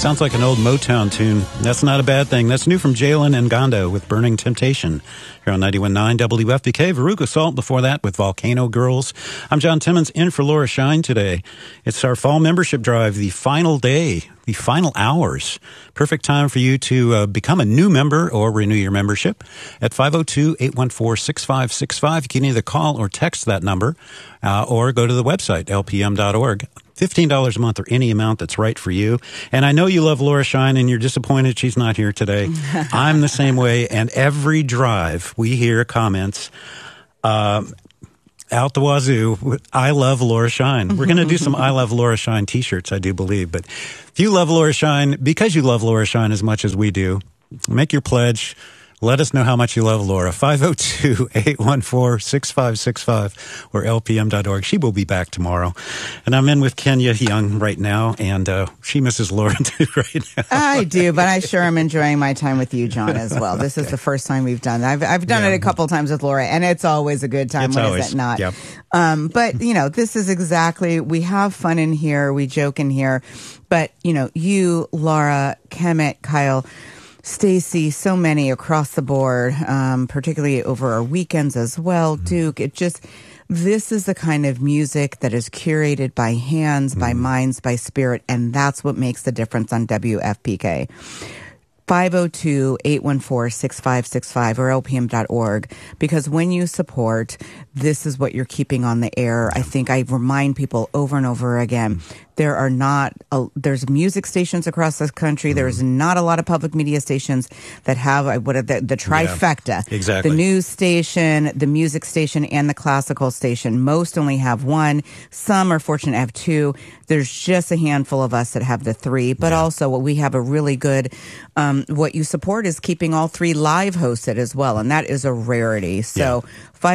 Sounds like an old Motown tune. That's not a bad thing. That's new from Jalen and Gondo with Burning Temptation. Here on 91.9 WFPK. Veruca Salt before that with Volcano Girls. I'm John Timmons in for Laura Shine today. It's our fall membership drive, the final day, the final hours. Perfect time for you to become a new member or renew your membership at 502-814-6565. You can either call or text that number or go to the website, lpm.org. $15 a month or any amount that's right for you. And I know you love Laura Shine and you're disappointed she's not here today. I'm the same way. And every drive we hear comments out the wazoo, I love Laura Shine. We're going to do some I love Laura Shine t-shirts, I do believe. But if you love Laura Shine, because you love Laura Shine as much as we do, make your pledge. Let us know how much you love Laura. 502-814-6565 or lpm.org. She will be back tomorrow. And I'm in with Kenya Young right now, and she misses Laura too right now. I do, but I sure am enjoying my time with you, John, as well. This is the first time we've done that. I've done it a couple times with Laura, and it's always a good time. It's when always, is it not? Yep. But, you know, this is exactly, we have fun in here, we joke in here, but, you know, you, Laura, Kemet, Kyle, Stacy, so many across the board, particularly over our weekends as well. Duke, this is the kind of music that is curated by hands, by minds, by spirit, and that's what makes the difference on WFPK. 502-814-6565 or lpm.org, because when you support, this is what you're keeping on the air. I think I remind people over and over again, there's music stations across this country. There's not a lot of public media stations that have the trifecta. Yeah, exactly. The news station, the music station, and the classical station. Most only have one. Some are fortunate to have two. There's just a handful of us that have the three. But also what we have a really good, what you support is keeping all three live hosted as well. And that is a rarity. So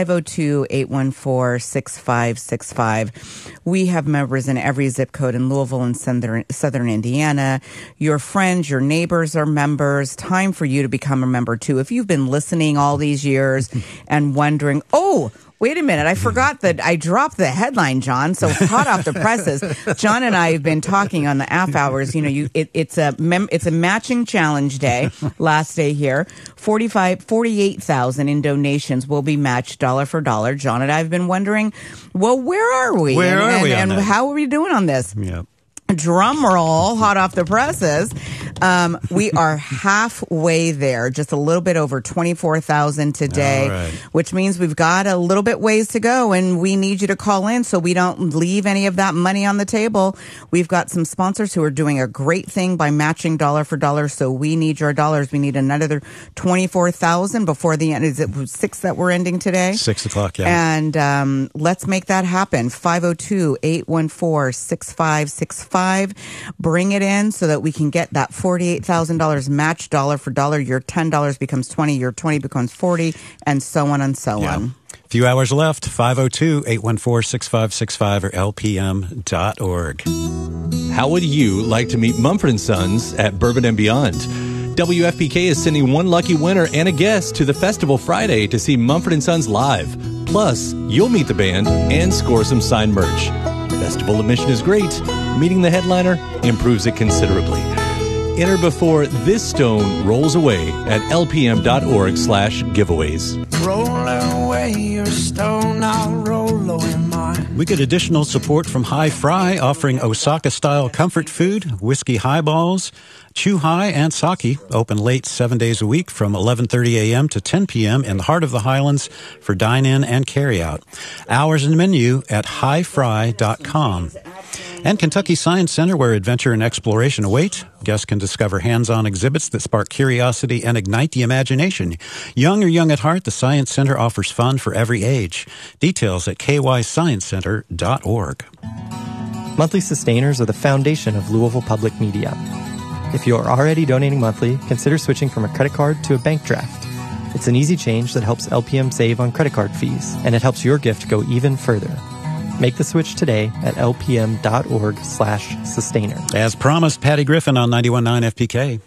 502-814-6565. We have members in every zip code in Louisville and Southern Indiana. Your friends, your neighbors are members. Time for you to become a member too. If you've been listening all these years and wondering, wait a minute, I forgot that I dropped the headline, John. So hot off the presses. John and I have been talking on the app hours. You know, it's a matching challenge day, last day here. 48,000 in donations will be matched dollar for dollar. John and I have been wondering, well, where are we? Where are we on and that? how are we doing on this? Yeah. Drum roll, hot off the presses. We are halfway there, just a little bit over 24,000 today, right, which means we've got a little bit ways to go, and we need you to call in so we don't leave any of that money on the table. We've got some sponsors who are doing a great thing by matching dollar for dollar, so we need your dollars. We need another 24,000 before the end. Is it 6 that we're ending today? 6 o'clock, yeah. And let's make that happen. 502-814-6565. Bring it in so that we can get that $48,000 matched dollar for dollar. Your $10 becomes 20, your 20 becomes 40, and so on and so on. A few hours left. 502-814-6565 or lpm.org. How would you like to meet Mumford & Sons at Bourbon and Beyond? WFPK is sending one lucky winner and a guest to the festival Friday to see Mumford & Sons live. Plus, you'll meet the band and score some signed merch. Festival admission is great. Meeting the headliner improves it considerably. Enter before this stone rolls away at lpm.org/giveaways. Roll away your stone, I'll roll away mine. We get additional support from High Fry, offering Osaka-style comfort food, whiskey highballs, Chu Hai, and sake. Open late 7 days a week from 11:30 a.m. to 10 p.m. in the heart of the Highlands for dine-in and carry-out. Hours and menu at highfry.com. And Kentucky Science Center, where adventure and exploration await. Guests can discover hands-on exhibits that spark curiosity and ignite the imagination. Young or young at heart, the Science Center offers fun for every age. Details at kysciencecenter.org. Monthly sustainers are the foundation of Louisville Public Media. If you are already donating monthly, consider switching from a credit card to a bank draft. It's an easy change that helps LPM save on credit card fees, and it helps your gift go even further. Make the switch today at lpm.org/sustainer. As promised, Patty Griffin on 91.9 FPK.